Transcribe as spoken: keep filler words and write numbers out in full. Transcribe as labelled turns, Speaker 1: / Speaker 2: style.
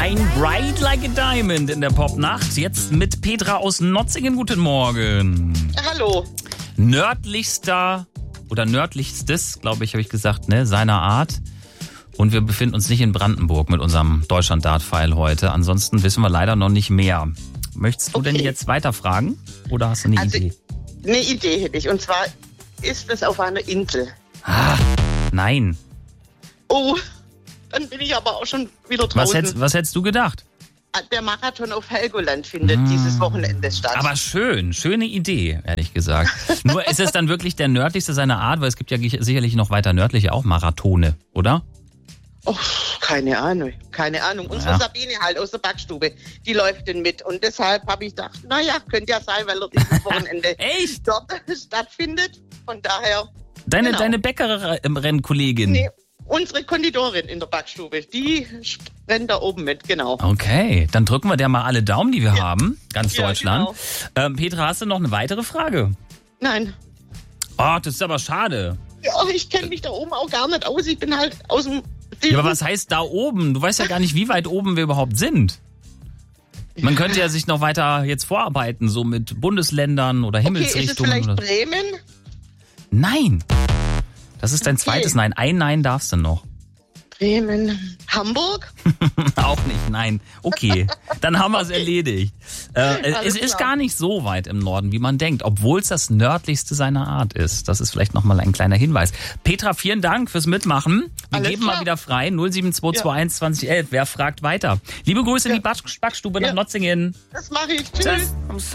Speaker 1: Shine Bright Like a Diamond in der Popnacht. Jetzt mit Petra aus Notzingen. Guten Morgen.
Speaker 2: Hallo.
Speaker 1: Nördlichster oder nördlichstes, glaube ich, habe ich gesagt, ne, seiner Art. Und wir befinden uns nicht in Brandenburg mit unserem Deutschland-Dart-File heute. Ansonsten wissen wir leider noch nicht mehr. Möchtest du
Speaker 2: Okay.
Speaker 1: denn jetzt weiterfragen oder hast du eine
Speaker 2: Also,
Speaker 1: Idee?
Speaker 2: Eine Idee hätte ich. Und zwar ist es auf einer Insel.
Speaker 1: Ah, nein.
Speaker 2: Oh, dann bin ich aber auch schon wieder
Speaker 1: Was
Speaker 2: draußen.
Speaker 1: hättest, was hättest du gedacht?
Speaker 2: Der Marathon auf Helgoland findet
Speaker 1: Hm.
Speaker 2: dieses Wochenende statt.
Speaker 1: Aber schön, schöne Idee, ehrlich gesagt. Nur ist es dann wirklich der nördlichste seiner Art, weil es gibt ja sicherlich noch weiter nördliche auch Marathone, oder?
Speaker 2: Oh, keine Ahnung, keine Ahnung. Unsere
Speaker 1: Ja.
Speaker 2: Sabine halt aus der Backstube, die läuft denn mit. Und deshalb habe ich gedacht, naja, könnte ja sein, weil er dieses Wochenende
Speaker 1: Echt?
Speaker 2: dort stattfindet. Von daher,
Speaker 1: Deine,
Speaker 2: Genau.
Speaker 1: deine Bäckerrennkollegin.
Speaker 2: nee, unsere Konditorin in der Backstube, die rennt da oben mit, genau.
Speaker 1: Okay, dann drücken wir der mal alle Daumen, die wir
Speaker 2: Ja.
Speaker 1: haben. Ganz
Speaker 2: Ja,
Speaker 1: Deutschland.
Speaker 2: genau.
Speaker 1: Ähm, Petra, hast du noch eine weitere Frage?
Speaker 2: Nein.
Speaker 1: Oh, das ist aber schade.
Speaker 2: Ja, ich kenne mich da oben auch gar nicht aus. Ich bin halt aus dem
Speaker 1: Ja, aber was heißt da oben? Du weißt ja gar nicht, wie weit oben wir überhaupt sind. Man könnte ja sich noch weiter jetzt vorarbeiten, so mit Bundesländern oder
Speaker 2: Okay, ist es
Speaker 1: Himmelsrichtungen.
Speaker 2: vielleicht
Speaker 1: oder...
Speaker 2: Bremen?
Speaker 1: Nein. Das ist dein
Speaker 2: Okay.
Speaker 1: zweites Nein. Ein Nein darfst du noch.
Speaker 2: Bremen. Hamburg?
Speaker 1: Auch nicht, nein. Okay, dann haben wir es erledigt. Äh,
Speaker 2: Alles
Speaker 1: es ist
Speaker 2: klar.
Speaker 1: gar nicht so weit im Norden, wie man denkt, obwohl es das nördlichste seiner Art ist. Das ist vielleicht nochmal ein kleiner Hinweis. Petra, vielen Dank fürs Mitmachen. Wir
Speaker 2: Alles
Speaker 1: geben
Speaker 2: klar.
Speaker 1: mal wieder frei. null sieben zwei zwei eins zwanzig elf. Wer fragt weiter? Liebe Grüße in die Back- Backstube nach
Speaker 2: Ja.
Speaker 1: Notzingen.
Speaker 2: Das mache ich. Tschüss.
Speaker 1: Tschüss.